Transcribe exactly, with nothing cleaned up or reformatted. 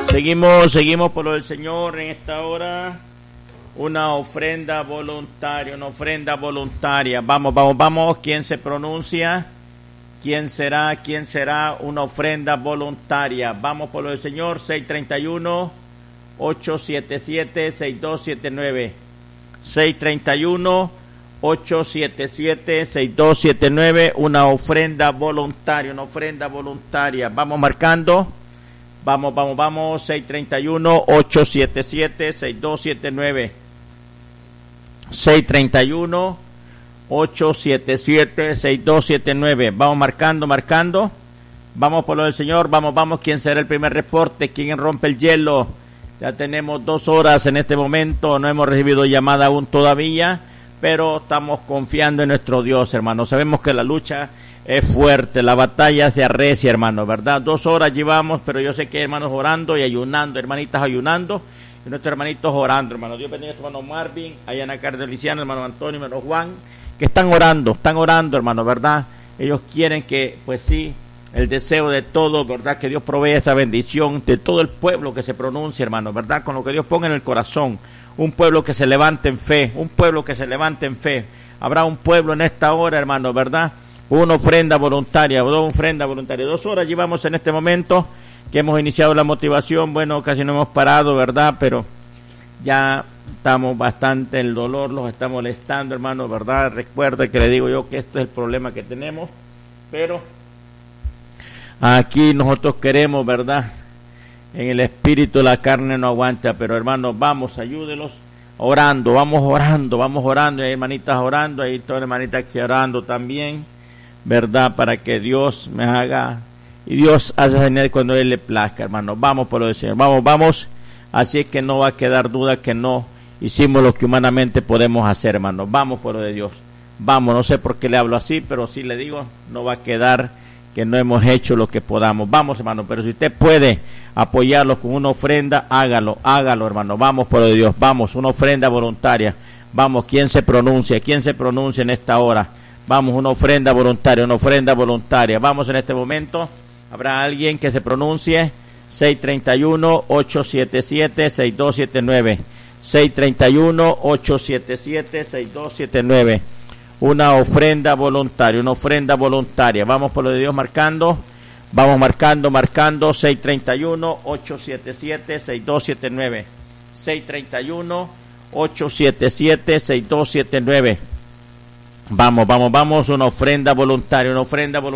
Seguimos, seguimos por lo del Señor en esta hora. Una ofrenda voluntaria, una ofrenda voluntaria. Vamos, vamos, vamos. ¿Quién se pronuncia? ¿Quién será? ¿Quién será? Una ofrenda voluntaria. Vamos por lo del Señor. seis tres uno, ocho siete siete, seis dos siete nueve. seis tres uno, ocho siete siete, seis dos siete nueve. Una ofrenda voluntaria, una ofrenda voluntaria. Vamos marcando. Vamos, vamos, vamos. seis tres uno, ocho siete siete, seis dos siete nueve. seis tres uno, ocho siete siete, seis dos siete nueve. Vamos marcando, marcando. Vamos por lo del Señor. Vamos, vamos. ¿Quién será el primer reporte? ¿Quién rompe el hielo? Ya tenemos dos horas en este momento. No hemos recibido llamada aún todavía, pero estamos confiando en nuestro Dios, hermano. Sabemos que la lucha es fuerte, la batalla se arrecia, hermano, ¿verdad? Dos horas llevamos, pero yo sé que hay hermanos orando y ayunando, hermanitas ayunando, y nuestros hermanitos orando, hermano. Dios bendiga a tu hermano Marvin, a Ana Carmen Feliciano, hermano Antonio, hermano Juan, que están orando, están orando, hermano, ¿verdad? Ellos quieren que, pues sí, el deseo de todo, ¿verdad? Que Dios provee esa bendición de todo el pueblo que se pronuncie, hermano, ¿verdad? Con lo que Dios ponga en el corazón. Un pueblo que se levante en fe, un pueblo que se levante en fe. Habrá un pueblo en esta hora, hermano, ¿verdad? Una ofrenda voluntaria, dos ofrendas voluntarias. Dos horas llevamos en este momento que hemos iniciado la motivación. Bueno, casi no hemos parado, ¿verdad? Pero ya estamos bastante, el dolor los está molestando, hermano, ¿verdad? Recuerda que le digo yo que esto es el problema que tenemos, pero aquí nosotros queremos, ¿verdad? En el espíritu la carne no aguanta, pero hermanos, vamos, ayúdelos orando, vamos orando, vamos orando, hay hermanitas orando, hay todas hermanitas que orando también, ¿verdad? Para que Dios me haga, y Dios hace señal cuando Él le plazca, hermano. Vamos por lo del Señor, vamos, vamos. Así es que no va a quedar duda que no hicimos lo que humanamente podemos hacer, hermano. Vamos por lo de Dios, vamos. No sé por qué le hablo así, pero sí le digo, no va a quedar que no hemos hecho lo que podamos. Vamos, hermano, pero si usted puede apoyarlos con una ofrenda, hágalo, hágalo, hermano. Vamos por lo de Dios, vamos, una ofrenda voluntaria. Vamos, ¿quién se pronuncia? ¿Quién se pronuncia en esta hora? Vamos, una ofrenda voluntaria, una ofrenda voluntaria. Vamos en este momento. ¿Habrá alguien que se pronuncie? seis tres uno, ocho siete siete, seis dos siete nueve. seis tres uno, ocho siete siete, seis dos siete nueve. Una ofrenda voluntaria, una ofrenda voluntaria. Vamos por lo de Dios marcando. Vamos marcando, marcando. seis tres uno, ocho siete siete, seis dos siete nueve. seis tres uno, ocho siete siete, seis dos siete nueve. Vamos, vamos, vamos, una ofrenda voluntaria, una ofrenda voluntaria.